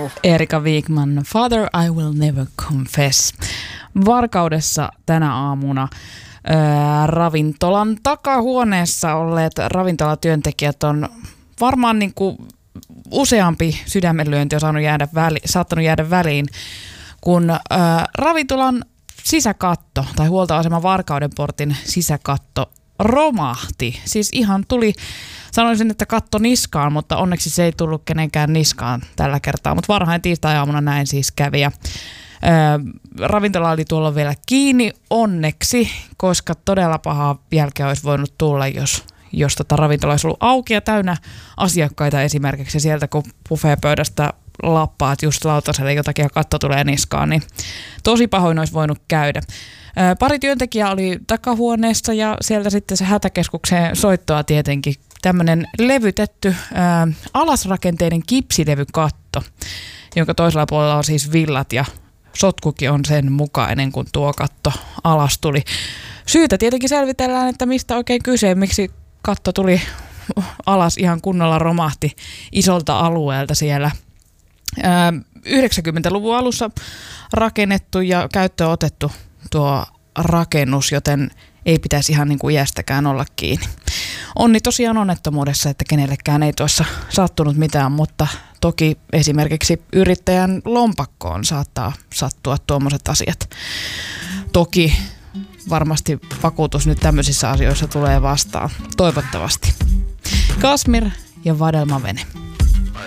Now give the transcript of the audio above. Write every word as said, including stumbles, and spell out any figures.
Erika Wigman, Father I Will Never Confess. Varkaudessa tänä aamuna ää, ravintolan takahuoneessa olleet ravintolatyöntekijät on varmaan niin kuin useampi sydämenlyönti on saanut jäädä väli, saattanut jäädä väliin, kun ää, ravintolan sisäkatto tai huoltoasema Varkauden portin sisäkatto romahti. Siis ihan tuli, sanoisin, että katto niskaan, mutta onneksi se ei tullut kenenkään niskaan tällä kertaa. Mutta varhain tiistai-aamuna näin siis kävi. Ja, ää, ravintola oli tuolla vielä kiinni onneksi, koska todella pahaa jälkeä olisi voinut tulla, jos, jos tota ravintola olisi ollut auki ja täynnä asiakkaita esimerkiksi. Sieltä kun buffeepöydästä lappaat just lautaselle jotakin ja katto tulee niskaan, niin tosi pahoin olisi voinut käydä. Pari työntekijää oli takahuoneessa ja sieltä sitten se hätäkeskukseen soittoa tietenkin. Tämmöinen levytetty ää, alasrakenteinen kipsilevykatto, jonka toisella puolella on siis villat ja sotkukin on sen mukainen, kun tuo katto alas tuli. Syytä tietenkin selvitellään, että mistä oikein kyse, miksi katto tuli alas ihan kunnolla, romahti isolta alueelta siellä. Ää, yhdeksänkymmentäluvun alussa rakennettu ja käyttöön otettu tuo rakennus, joten ei pitäisi ihan niin kuin iästäkään olla kiinni. Onni tosiaan onnettomuudessa, että kenellekään ei tuossa sattunut mitään, mutta toki esimerkiksi yrittäjän lompakkoon saattaa sattua tuommoiset asiat. Toki varmasti vakuutus nyt tämmöisissä asioissa tulee vastaan, toivottavasti. Kasmir ja Vadelma Vene.